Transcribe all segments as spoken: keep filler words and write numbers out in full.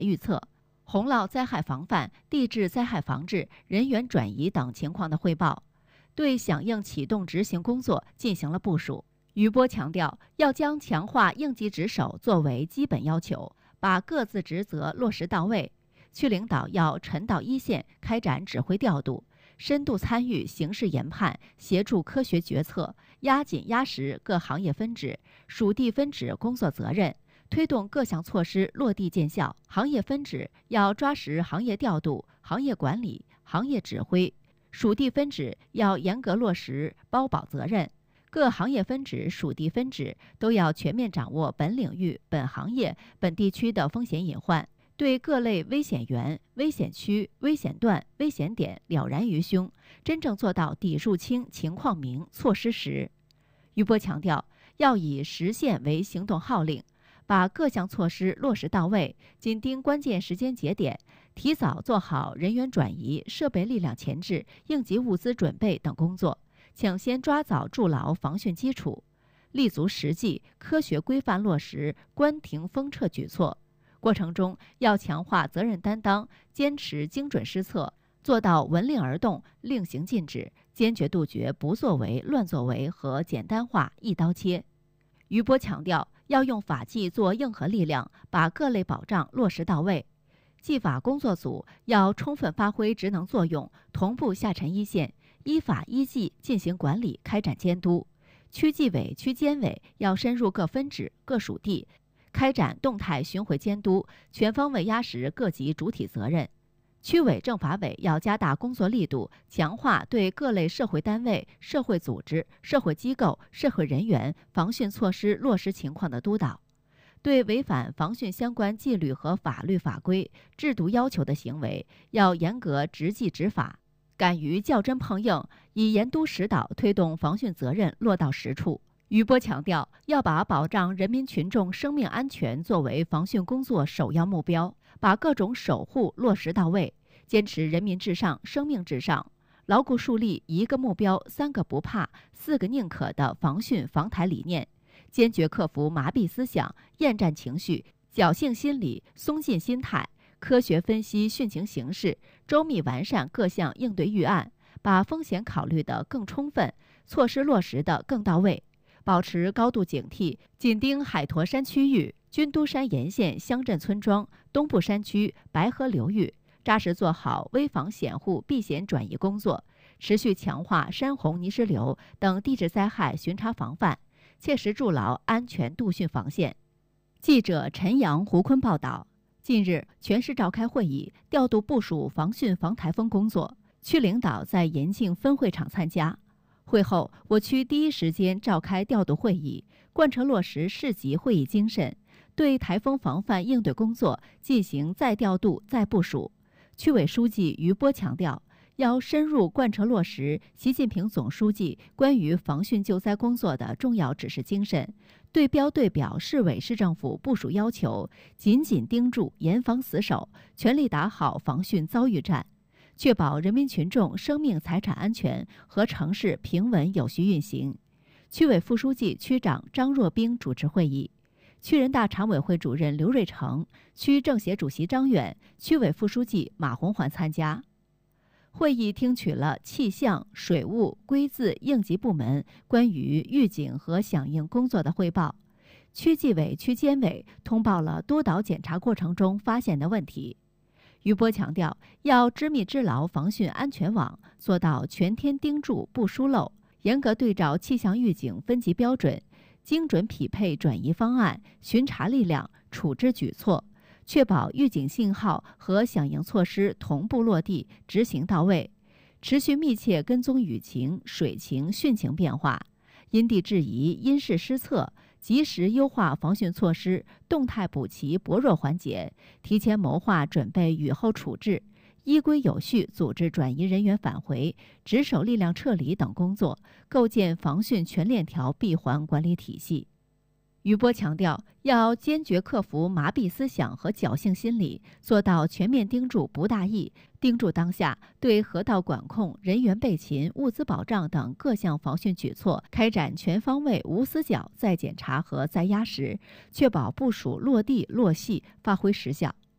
预测、洪涝灾害防范、地质灾害防治、人员转移等情况的汇报，对响应启动执行工作进行了部署。余波强调，要将强化应急值守作为基本要求，把各自职责落实到位。区领导要沉到一线，开展指挥调度，深度参与形势研判，协助科学决策，压紧压实各行业分指、属地分指工作责任，推动各项措施落地见效。行业分指要抓实行业调度、行业管理、行业指挥，属地分指要严格落实包保责任。各行业分指、属地分指都要全面掌握本领域、本行业、本地区的风险隐患，对各类危险源、危险区、危险段、危险点了然于胸，真正做到底数清、情况明、措施实。余波强调，要以实现为行动号令，把各项措施落实到位，紧盯关键时间节点，提早做好人员转移、设备力量前置、应急物资准备等工作，抢先抓早筑牢防汛基础，立足实际，科学规范落实关停封撤举措。过程中要强化责任担当，坚持精准施策，做到闻令而动、令行禁止，坚决杜绝不作为、乱作为和简单化、一刀切。余波强调，要用法纪做硬核力量，把各类保障落实到位。纪法工作组要充分发挥职能作用，同步下沉一线，依法依纪进行管理、开展监督。区纪委、区监委要深入各分指、各属地，开展动态巡回监督，全方位压实各级主体责任。区委政法委要加大工作力度，强化对各类社会单位、社会组织、社会机构、社会人员防汛措施落实情况的督导。对违反防汛相关纪律和法律法规、制度要求的行为，要严格执纪执法，敢于较真碰硬，以严督实导推动防汛责任落到实处。余波强调，要把保障人民群众生命安全作为防汛工作首要目标，把各种守护落实到位，坚持人民至上、生命至上，牢固树立一个目标、三个不怕、四个宁可的防汛防台理念，坚决克服麻痹思想、厌战情绪、侥幸心理、松劲心态，科学分析汛情形势，周密完善各项应对预案，把风险考虑得更充分，措施落实得更到位。保持高度警惕，紧盯海坨山区域、军都山沿线乡镇村庄、东部山区、白河流域，扎实做好危防险护避险转移工作，持续强化山洪泥石流等地质灾害巡查防范，切实筑牢安全度汛防线。记者陈阳、胡坤报道，近日，全市召开会议，调度部署防汛防台风工作，区领导在延庆分会场参加。会后，我区第一时间召开调度会议，贯彻落实市级会议精神，对台风防范应对工作进行再调度、再部署。区委书记余波强调，要深入贯彻落实习近平总书记关于防汛救灾工作的重要指示精神，对标对表市委市政府部署要求，紧紧盯住、严防死守，全力打好防汛遭遇战，确保人民群众生命财产安全和城市平稳有序运行。区委副书记、区长张若冰主持会议，区人大常委会主任刘瑞成、区政协主席张远、区委副书记马红环参加。会议听取了气象、水务、规字应急部门关于预警和响应工作的汇报，区纪委、区监委通报了督导检查过程中发现的问题。余波强调，要织密织牢防汛安全网，做到全天盯住不疏漏，严格对照气象预警分级标准，精准匹配转移方案、巡查力量、处置举措，确保预警信号和响应措施同步落地、执行到位，持续密切跟踪雨情、水情、汛情变化，因地制宜、因势施策，及时优化防汛措施，动态补齐薄弱环节，提前谋划准备雨后处置，依规有序组织转移人员返回、值守力量撤离等工作，构建防汛全链条闭环管理体系。余波强调，要坚决克服麻痹思想和侥幸心理，做到全面盯住不大意，盯住当下，对河道管控、人员备勤、物资保障等各项防汛举措开展全方位、无死角再检查和再压实，确保部署落地落细，发挥实效。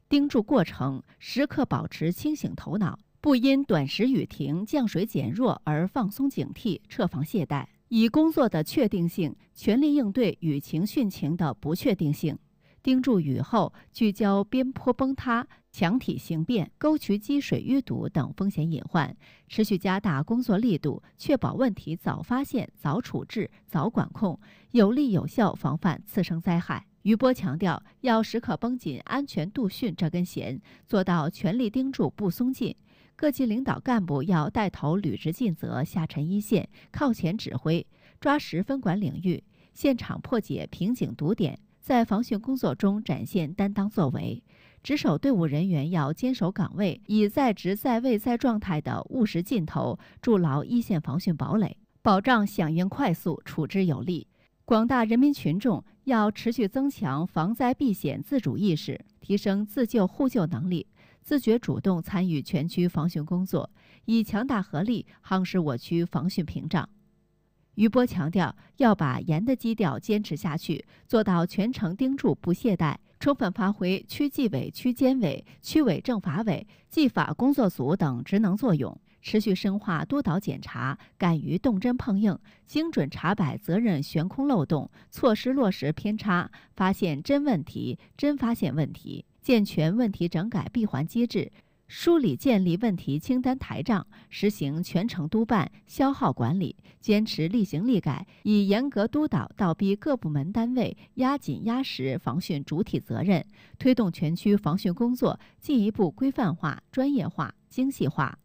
盯住过程，时刻保持清醒头脑，不因短时雨停、降水减弱而放松警惕、撤防懈怠，以工作的确定性全力应对雨情汛情的不确定性。盯住雨后聚焦边坡崩塌、墙体形变、沟渠积水淤堵等风险隐患，持续加大工作力度，确保问题早发现、早处置、早管控，有力有效防范次生灾害。余波强调，要时刻绷紧安全度训这根弦，做到全力盯住不松劲。各级领导干部要带头履职尽责，下沉一线，靠前指挥，抓实分管领域，现场破解瓶颈堵点，在防汛工作中展现担当作为。值守队伍人员要坚守岗位，以在职在位在状态的务实劲头，筑牢一线防汛堡垒，保障响应快速、处置有力。广大人民群众要持续增强防灾避险自主意识，提升自救互救能力，自觉主动参与全区防汛工作，以强大合力夯实我区防汛屏障。余波强调，要把严的基调坚持下去，做到全程盯住不懈怠，充分发挥区纪委、区监委、区委政法委、纪法工作组等职能作用，持续深化督导检查，敢于动真碰硬，精准查摆责任悬空漏洞，措施落实偏差，发现真问题、真发现问题，健全问题整改闭环机制，梳理建立问题清单台账，实行全程督办、消耗管理，坚持立行立改，以严格督导倒逼各部门单位压紧压实防汛主体责任，推动全区防汛工作进一步规范化、专业化、精细化。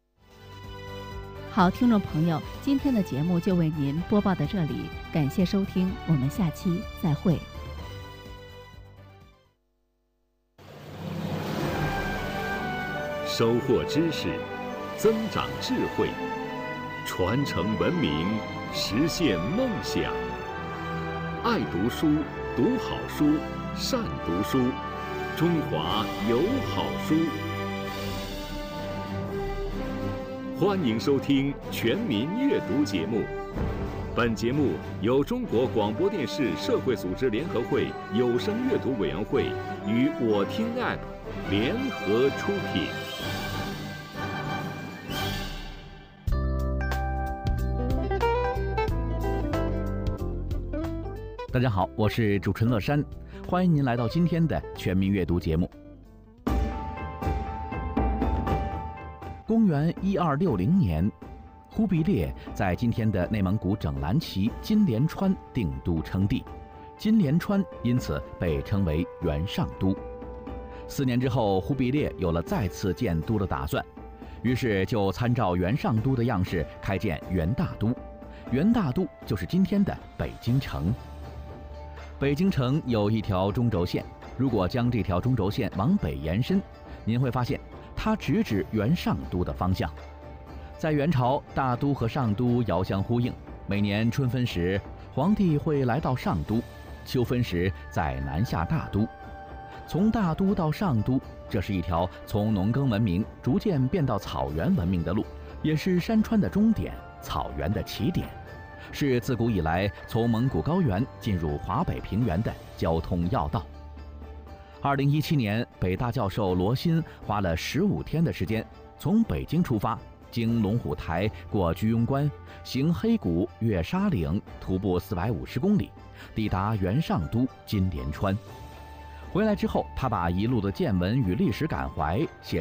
好，听众朋友，今天的节目就为您播报到这里，感谢收听，我们下期再会。 收获知识，增长智慧，传承文明，实现梦想。爱读书，读好书，善读书，中华有好书。欢迎收听全民阅读节目。本节目由中国广播电视社会组织联合会有声阅读委员会与我听 App 联合出品。 大家好，我是主持人乐山，欢迎您来到今天的全民阅读节目。公元一二六零年，忽必烈在今天的内蒙古整兰旗金莲川定都称帝，金莲川因此被称为元上都。四年之后，忽必烈有了再次建都的打算，于是就参照元上都的样式开建元大都。元大都就是今天的北京城。北京城有一条中轴线，如果将这条中轴线往北延伸，您会发现它直指元上都的方向。在元朝，大都和上都遥相呼应，每年春分时，皇帝会来到上都，秋分时再南下大都。从大都到上都，这是一条从农耕文明逐渐变到草原文明的路，也是山川的终点，草原的起点，是自古以来从蒙古高原进入华北平原的交通要道。二零一七年，北大教授罗新花了十五天的时间，从北京出发，经龙虎台，过居庸关，行黑谷，越沙岭，徒步四百五十公里，抵达元上都金莲川。回来之后，他把一路的见闻与历史感怀写